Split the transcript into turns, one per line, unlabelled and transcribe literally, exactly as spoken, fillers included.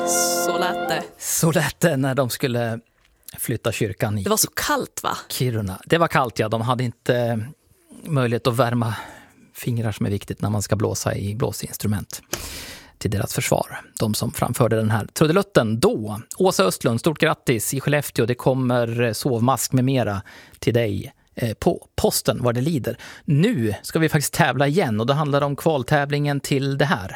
Så lät det.
Så lät det när de skulle flytta kyrkan i
Det var så kallt, va?
Kiruna. Det var kallt, ja. De hade inte möjlighet att värma fingrar, som är viktigt när man ska blåsa i blåsinstrument, till deras försvar. De som framförde den här trudelutten då. Åsa Östlund, stort grattis i Skellefteå. Det kommer sovmask med mera till dig på posten vad det lider. Nu ska vi faktiskt tävla igen, och då handlar det om kvaltävlingen till det här.